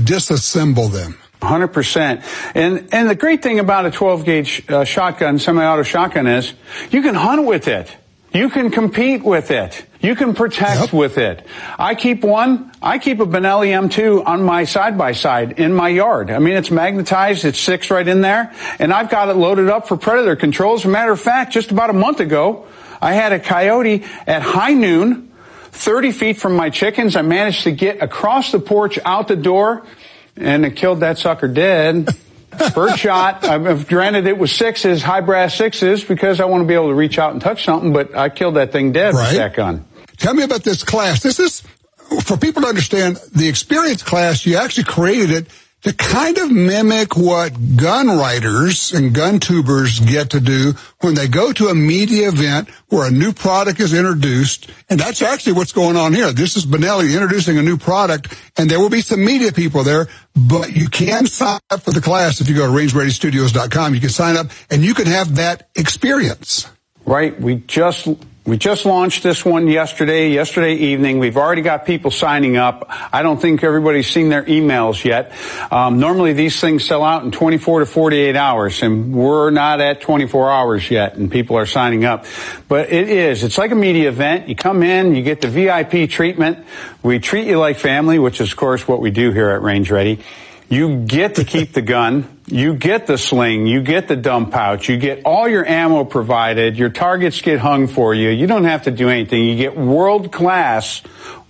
disassemble them. 100%. And the great thing about a 12-gauge shotgun, semi-auto shotgun, is you can hunt with it. You can compete with it. You can protect with it. I keep a Benelli M2 on my side-by-side in my yard. I mean, it's magnetized. It's 6 right in there. And I've got it loaded up for predator control. As a matter of fact, just about a month ago, I had a coyote at high noon, 30 feet from my chickens. I managed to get across the porch, out the door, and it killed that sucker dead. Bird shot. Granted, it was 6s, high brass 6s, because I want to be able to reach out and touch something, but I killed that thing dead with that gun. Tell me about this class. This is, for people to understand, the experience class, you actually created it to kind of mimic what gun writers and gun tubers get to do when they go to a media event where a new product is introduced. And that's actually what's going on here. This is Benelli introducing a new product, and there will be some media people there, but you can sign up for the class if you go to rangereadystudios.com. You can sign up, and you can have that experience. Right. We just launched this one yesterday evening. We've already got people signing up. I don't think everybody's seen their emails yet. Normally these things sell out in 24 to 48 hours, and we're not at 24 hours yet, and people are signing up. But it's like a media event. You come in, you get the VIP treatment. We treat you like family, which is, of course, what we do here at Range Ready. You get to keep the gun. You get the sling. You get the dump pouch. You get all your ammo provided. Your targets get hung for you. You don't have to do anything. You get world-class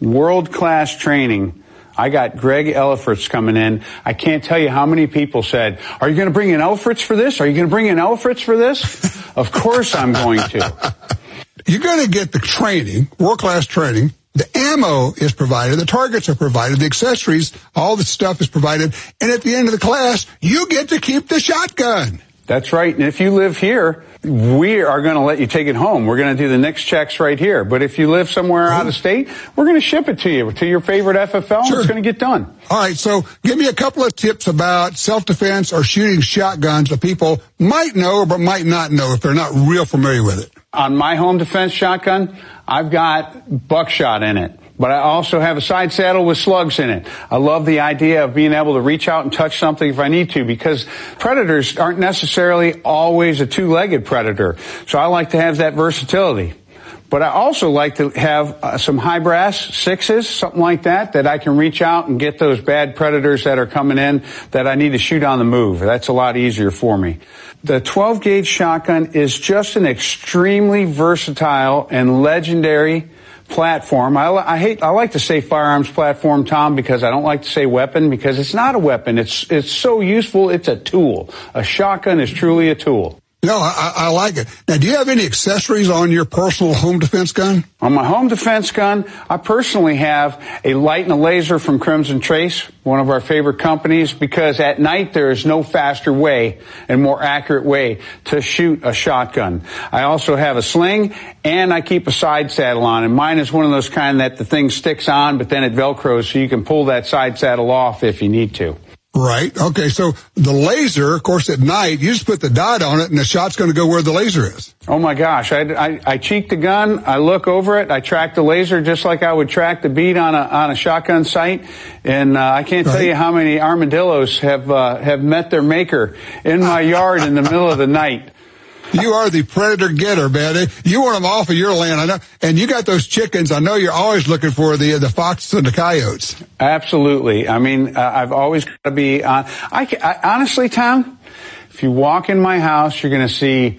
training. I got Greg Elefritz coming in. I can't tell you how many people said, "Are you going to bring in Elefritz for this? Are you going to bring in Elefritz for this?" Of course I'm going to. You're going to get the training, world-class training. The ammo is provided, the targets are provided, the accessories, all the stuff is provided, and at the end of the class, you get to keep the shotgun. That's right. And if you live here, we are going to let you take it home. We're going to do the next checks right here. But if you live somewhere out of state, we're going to ship it to you, to your favorite FFL, and it's going to get done. All right, so give me a couple of tips about self-defense or shooting shotguns that people might know but might not know if they're not real familiar with it. On my home defense shotgun, I've got buckshot in it, but I also have a side saddle with slugs in it. I love the idea of being able to reach out and touch something if I need to, because predators aren't necessarily always a two-legged predator. So I like to have that versatility. But I also like to have some high brass 6s, something like that I can reach out and get those bad predators that are coming in that I need to shoot on the move. That's a lot easier for me. The 12-gauge shotgun is just an extremely versatile and legendary platform. I like to say firearms platform, Tom, because I don't like to say weapon, because it's not a weapon. It's so useful. It's a tool. A shotgun is truly a tool. No, I like it. Now, do you have any accessories on your personal home defense gun? On my home defense gun, I personally have a light and a laser from Crimson Trace, one of our favorite companies, because at night there is no faster way and more accurate way to shoot a shotgun. I also have a sling, and I keep a side saddle on, and mine is one of those kind that the thing sticks on, but then it Velcros, so you can pull that side saddle off if you need to. Right. Okay. So the laser, of course, at night, you just put the dot on it and the shot's going to go where the laser is. Oh my gosh. I cheek the gun. I look over it. I track the laser just like I would track the bead on a shotgun sight. And, I can't tell you how many armadillos have met their maker in my yard in the middle of the night. You are the predator getter, man. You want them off of your land, I know. And you got those chickens. I know you're always looking for the foxes and the coyotes. Absolutely. I mean, I've always got to be on. I honestly, Tom, if you walk in my house, you're going to see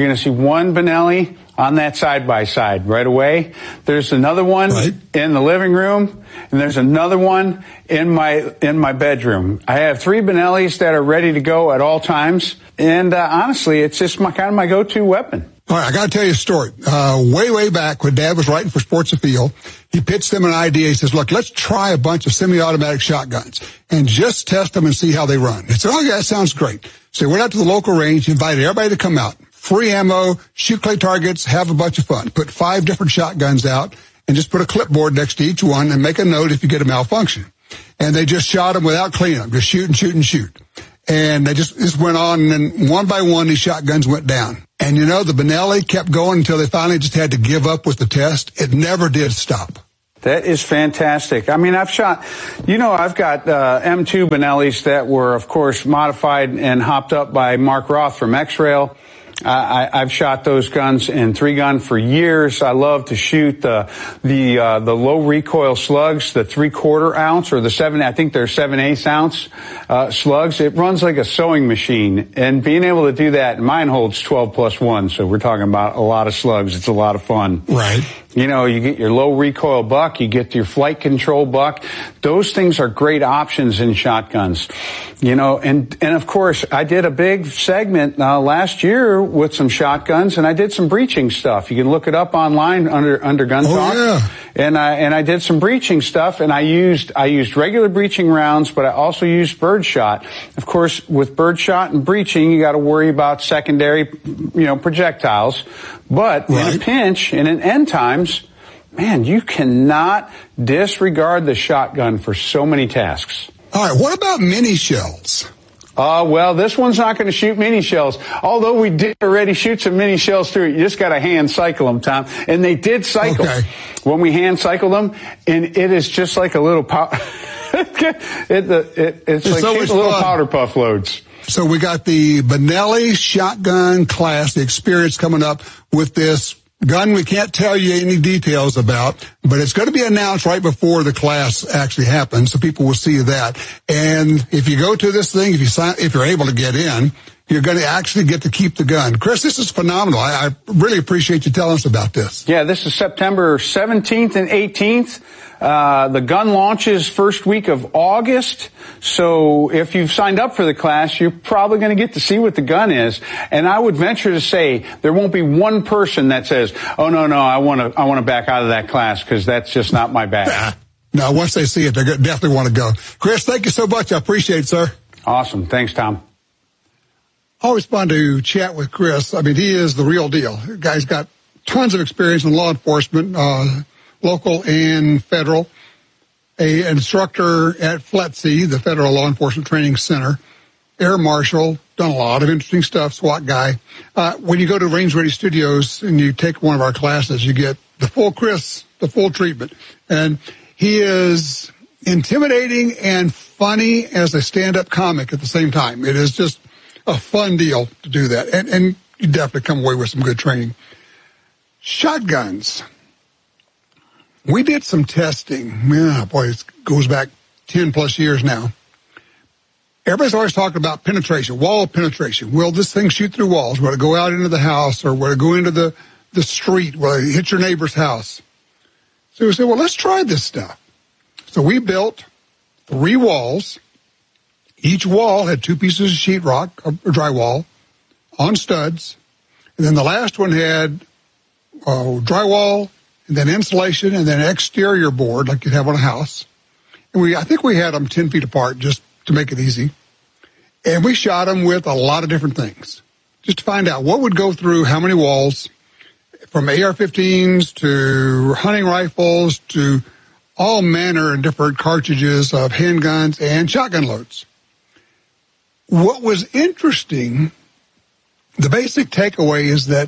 one Benelli on that side-by-side right away. There's another one in the living room, and there's another one in my bedroom. I have 3 Benellis that are ready to go at all times, and honestly, it's just my go-to weapon. All right, I got to tell you a story. Way back when Dad was writing for Sports Afield, he pitched them an idea. He says, look, let's try a bunch of semi-automatic shotguns and just test them and see how they run. I said, oh, yeah, that sounds great. So we went out to the local range, invited everybody to come out. Free ammo, shoot clay targets, have a bunch of fun. Put 5 different shotguns out and just put a clipboard next to each one and make a note if you get a malfunction. And they just shot them without cleaning them, just shoot and shoot and shoot. And they just went on, and then one by one, these shotguns went down. And you know, the Benelli kept going until they finally just had to give up with the test. It never did stop. That is fantastic. I mean, I've got M2 Benellis that were, of course, modified and hopped up by Mark Roth from X-Rail. I've shot those guns in 3-gun for years. I love to shoot the low recoil slugs, the 3/4 ounce or the 7/8 ounce slugs. It runs like a sewing machine, and being able to do that, mine holds 12+1, so we're talking about a lot of slugs. It's a lot of fun. Right. You know, you get your low recoil buck, you get your flight control buck. Those things are great options in shotguns. You know, and of course, I did a big segment last year with some shotguns, and I did some breaching stuff. You can look it up online under Gun Talk. Yeah. And I did some breaching stuff, and I used regular breaching rounds, but I also used birdshot. Of course, with birdshot and breaching, you got to worry about secondary, projectiles. But in a pinch, and in end times, man, you cannot disregard the shotgun for so many tasks. All right, what about mini shells? Well, this one's not going to shoot mini shells. Although we did already shoot some mini shells through it. You just got to hand cycle them, Tom. And they did cycle when we hand cycled them. And it is just like a little it's like so shooting little powder puff loads. So we got the Benelli shotgun class, the experience coming up with this gun we can't tell you any details about, but it's going to be announced right before the class actually happens, so people will see that. And if you go to this thing, if you're able to get in, you're going to actually get to keep the gun. Chris, this is phenomenal. I really appreciate you telling us about this. Yeah, this is September 17th and 18th. The gun launches first week of August. So if you've signed up for the class, you're probably going to get to see what the gun is. And I would venture to say there won't be one person that says, "Oh, no, I want to back out of that class because that's just not my bag." No, once they see it, they definitely want to go. Chris, thank you so much. I appreciate it, sir. Awesome. Thanks, Tom. Always fun to chat with Chris. I mean, he is the real deal. The guy's got tons of experience in law enforcement, local and federal. An instructor at FLETC, the Federal Law Enforcement Training Center. Air Marshal, done a lot of interesting stuff, SWAT guy. When you go to Range Ready Studios and you take one of our classes, you get the full Chris, the full treatment. And he is intimidating and funny as a stand-up comic at the same time. It is just a fun deal to do that. And you definitely come away with some good training. Shotguns. We did some testing. Yeah, boy, it goes back 10 plus years now. Everybody's always talking about penetration, wall penetration. Will this thing shoot through walls? Will it go out into the house, or will it go into the street? Will it hit your neighbor's house? So we said, well, let's try this stuff. So we built 3 walls. Each wall had 2 pieces of sheetrock or drywall on studs. And then the last one had drywall, and then insulation, and then exterior board like you'd have on a house. And I think we had them 10 feet apart just to make it easy. And we shot them with a lot of different things just to find out what would go through how many walls, from AR-15s to hunting rifles to all manner of different cartridges of handguns and shotgun loads. What was interesting, the basic takeaway is that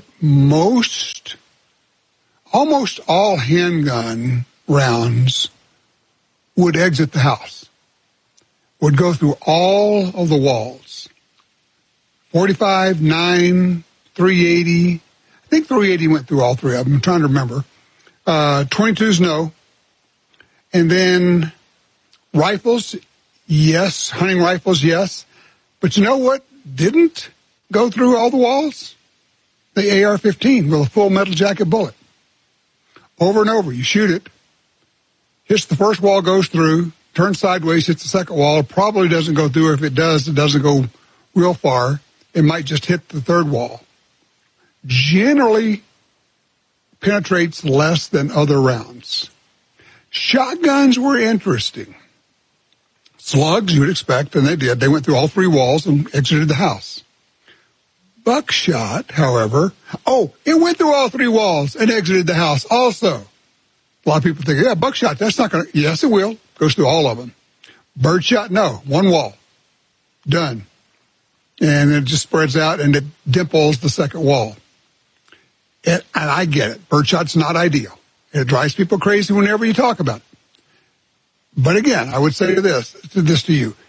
almost all handgun rounds would exit the house, would go through all of the walls. 45, 9, 380. I think 380 went through all 3 of them. I'm trying to remember. 22s, no. And then rifles, yes. Hunting rifles, yes. But you know what didn't go through all the walls? The AR-15 with a full metal jacket bullet. Over and over, you shoot it, hits the first wall, goes through, turns sideways, hits the second wall. It probably doesn't go through. If it does, it doesn't go real far. It might just hit the third wall. Generally penetrates less than other rounds. Shotguns were interesting. Slugs, you would expect, and they did. They went through all 3 walls and exited the house. Buckshot, however, it went through all 3 walls and exited the house also. A lot of people think, yeah, buckshot, that's not going to, yes, it will. Goes through all of them. Birdshot, no, 1 wall. Done. And it just spreads out and it dimples the second wall. And I get it. Birdshot's not ideal. It drives people crazy whenever you talk about it. But again, I would say this to you.